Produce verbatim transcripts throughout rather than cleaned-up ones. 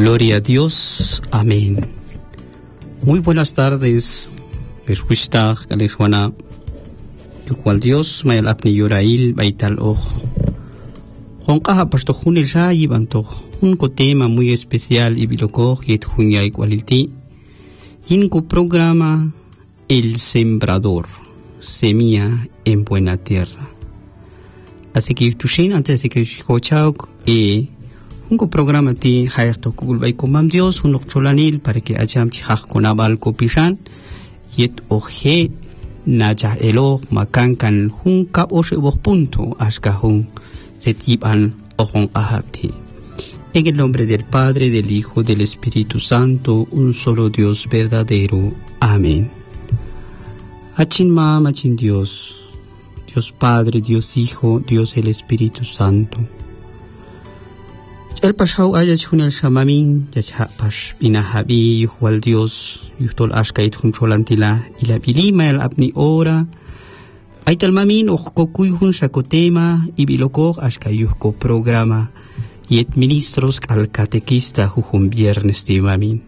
Gloria a Dios. Amén. Muy buenas tardes. Escuchar Galejwana. Yukwal Dios, mayal apni yorail, baital oj. Honkaha pasto junil rayi banto. Un tema muy especial y biloko yet junya igualiti. Inco programa El Sembrador, semilla en buena tierra. Así que tushin antes de que escuchao eh un programa ti hayto kugulbay komam Dios un cholanil para que acham chaj konabal kopishan yet oje naja elo makankan hun kap oshe bo punto aska hun setiban ojon ahati. En el nombre del Padre, del Hijo, del Espíritu Santo, un solo Dios verdadero. Amén. Achin ma machin Dios, Dios Padre, Dios Hijo, Dios el Espíritu Santo. El pasau haya chun el shamamin, ya pas inahabi, yuhual Dios, yuhtol ashkait hun cholantila, y la bilima el abni ora. Aital mamin o kokuy hun shakotema, y biloko ashkayuhko programa, y et ministros al catequista jujun viernes de mamin.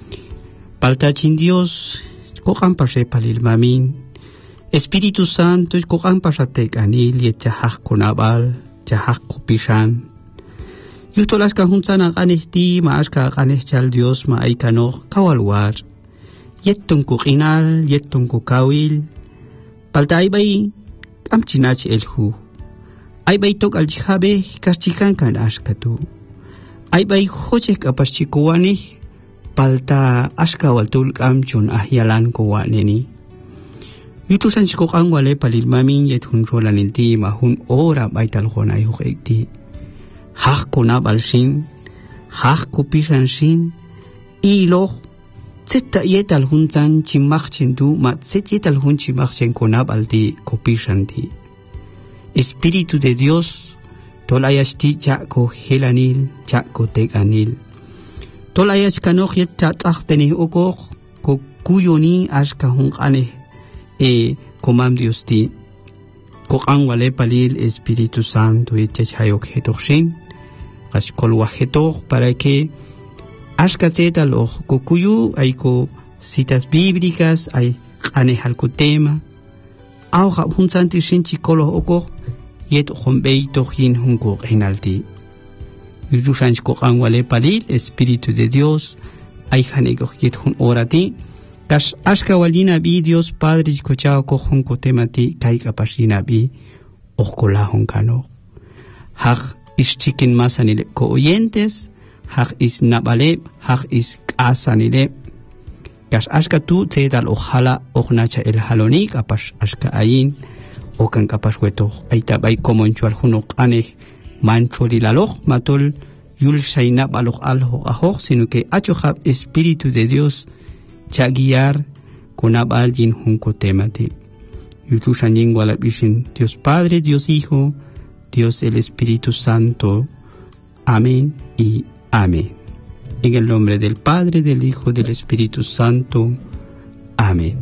Paltachin Dios, kokan pashe palil mamin, Espíritu Santo, kokan pasatek anil, y et jahak konabal, jahak kopishan. Yutolas ka huntana kanehti maaska kanehchal Dios ma aikano kawalwar. Yettun ko kinal, yettun ko kawil. Palta ay bay amchinach elhu. Ay bay tok aljihabe kaschikan kan askatu. Ay bay hoche kapaschikuwani palta aska waltul kamchun ahyalan ko waneni. Yutusan ko kang wale palil mamin yet hun rolanilti ma hun ora baital khonay hukekti. Hak konabal sin, hak kupisan sin, ilo, zeta yetal huntan chimachchen du, ma zet yetal hun chimachchen konabal di kupisan di. Espíritu de Dios, tolayasti chako helanil, chako teganil. Tolayas kanoch yet tachteni okoch, ko kuyoni ashka hun ane, e komam Dios di. Kokang wale palil Espíritu Santo y chayok hetokshin. Ashkol wajetok para que ashkazeta lo kukuyu hay ko citas bíblicas hay ane halko tema au hun santi shinchi kolo oko yet hombeito hin hunko enalti yudushans ko angwale palil Espíritu de Dios hay hanego yet hun orati kas ashka walina bi Dios Padre ko chao ko hunko temati kai kapashina bi okola hunkano hak is chicken masanile ko oyentes, hak is nabale, hak is asanile. Kas aska tu te dal ojalá ognacha el halonik apas aska ayin okan kapas weto aita bay como enchual hunok ane mancholi laloch matol yul shaina balok alho aho sino que achohab Espíritu de Dios chaguiar con abalin hunko temati. Yutushan yingwala bisin Dios Padre, Dios Hijo, Dios el Espíritu Santo. Amén y amén. En el nombre del Padre, del Hijo, del Espíritu Santo. Amén.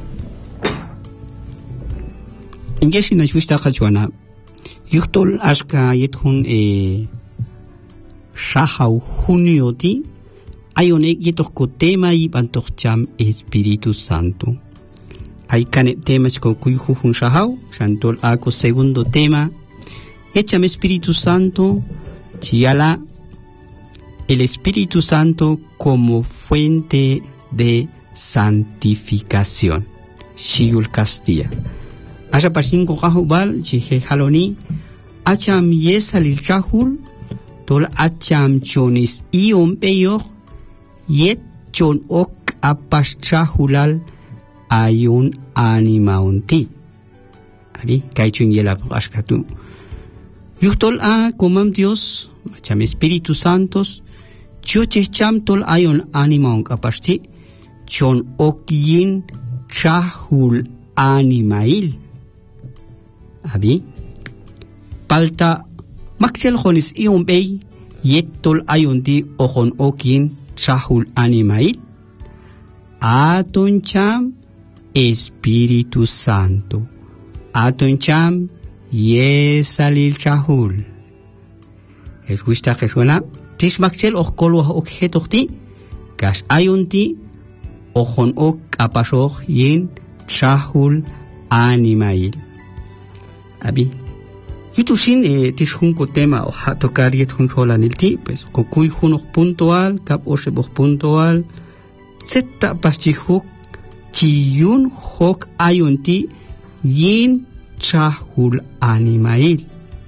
En yeshina shushta khachwana yuktol aska yethun e shahau junioti ayonek yetok ko tema y bantok cham Espíritu Santo. Hay kane temas ko kuyhu hun shahau shantol ako segundo tema. Échame Espíritu Santo, chiala el Espíritu Santo como fuente de santificación. Shiul Castilla. Asha pasinko kahubal, chihe haloni, acham yesalil chahul, tol acham chonis iom peyo, yet chon ok apas chahulal ayun animaunti. Abi, kaichun yela ashkatu. Yuhtol a komam Dios, macham Espíritu Santos, choche cham tol ayon animaung apasti, chon okyin chahul animail. Abi, palta makchel jonis ion bey, yet tol ayon di ojon okyin chahul animail. Aton cham Espíritu Santo. Aton cham Yesalil chahul. Escucha que suena tish makchel och kolo objeto ti kash ayunti ojon ok apashoj yin chahul animail abi yutushin eh, tish junko tema o tocar yet junchola nilti pues kokuy junoj puntual kap osheboj puntual setta paschihuk chiyun hok ayunti yin chahul animail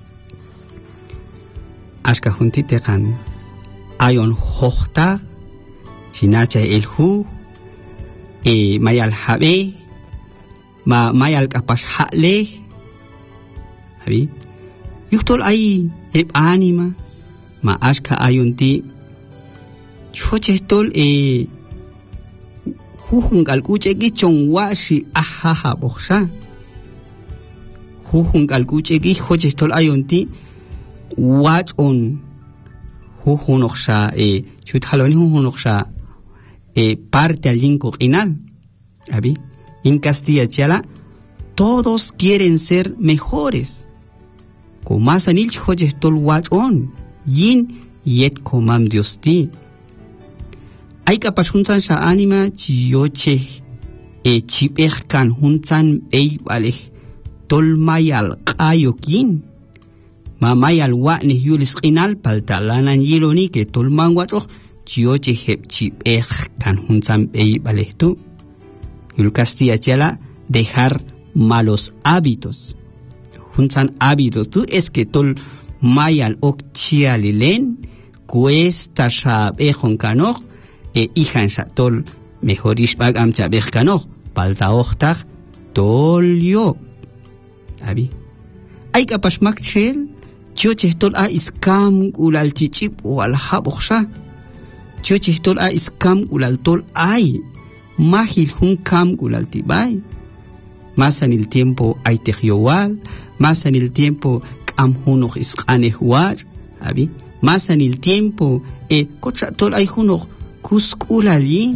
ashka junti tekan ayon hokta chinacha el hu e mayal habe ma mayal kapash hale abi yuktol ay eb anima ma ashka ayunti chochehtol e huhungal kuche gi chongwashi ahaha boksha huhungal kuche gi chochehtol ayunti watch on huhunoksha e chuthaloni huhunoksha e parte al linko inal abi en Castilla chala todos quieren ser mejores como anil chochehtol watch on yin yet komam diosti ay kapas hunsan sa anima chioche e chipech kan hunsan ei vale tol mayal qayokin ma mayal wa ni yulis qinal paltalanan yiloni que tol manguacho chioche hep chipech kan hunsan ei vale tu yul Castilla chala dejar malos hábitos hunsan hábitos tu es que tol mayal ok chialilen cuesta shabejon kanoj e ijan tol mejorish bag amcha bejkano palta ochtag tolyo abi ay kapas makchel choche tol a iskam ulal chichip wal haboksha choche tol a iskam ulal tol ay mahil hun kam ulal tibay más en el tiempo ay tejyowal más en el tiempo kam hunoj isqanehwaj abi más en el tiempo e kocha tol ay hunoj kuskulali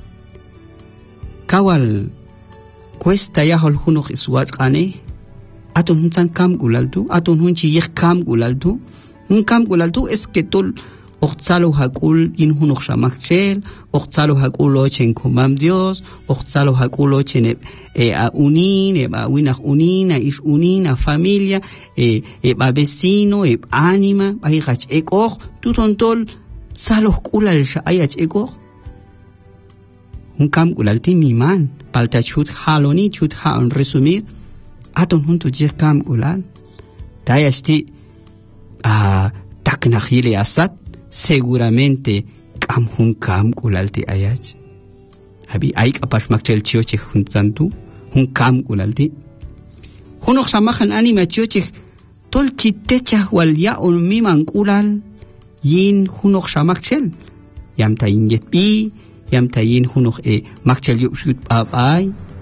kawal cuesta ya hol hunoj iswat qane atun hunsan kam gulaltu atun hunchi yek kam gulaltu un kam gulaltu es que tol oxtzalo hakul in hunoj shamakchel oxtzalo hakul ochen komam dios oxtzalo hakul ochen e a unin e a winaj unina is unina familia e e a vecino e anima ay gach e och tuton tol salos kulal sha ayach ego un kam kulalti mi man palta chut haloni chut ha en resumir aton junto je kam kulal tayasti a taknahile asat seguramente kam hun kam kulalti ayach abi ay kapas makchel chioche juntantu un kam kulalti hunok samahan anima chioche tol chitecha wal ya un mi man kulal yin hunok shamakchel yam ta yin yet bi yam ta yin hunok e makchel yup shut ab ay